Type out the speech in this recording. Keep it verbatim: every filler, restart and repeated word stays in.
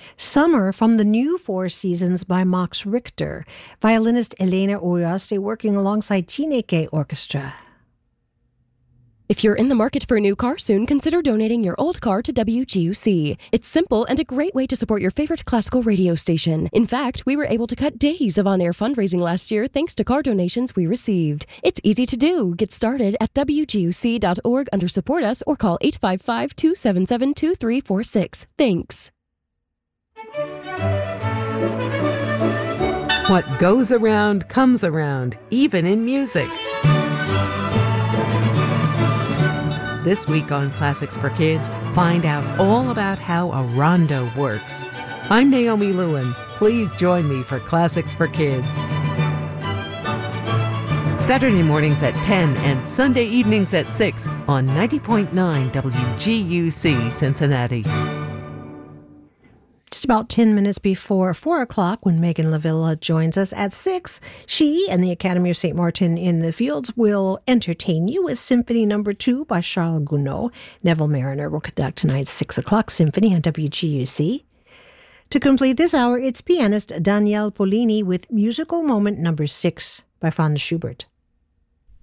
Summer from the new Four Seasons by Max Richter. Violinist Elena Uriaste working alongside Chineke Orchestra. If you're in the market for a new car soon, consider donating your old car to W G U C. It's simple and a great way to support your favorite classical radio station. In fact, we were able to cut days of on-air fundraising last year thanks to car donations we received. It's easy to do. Get started at W G U C dot org under Support Us or call eight five five, two seven seven, two three four six. Thanks. What goes around comes around, even in music. This week on Classics for Kids, find out all about how a rondo works. I'm Naomi Lewin. Please join me for Classics for Kids. Saturday mornings at ten and Sunday evenings at six on ninety point nine W G U C Cincinnati. Just about ten minutes before four o'clock when Megan Lavilla joins us at six, she and the Academy of Saint Martin in the Fields will entertain you with Symphony Number Two by Charles Gounod. Neville Mariner will conduct tonight's six o'clock symphony on W G U C. To complete this hour, it's pianist Daniele Pollini with Musical Moment Number Six by Franz Schubert.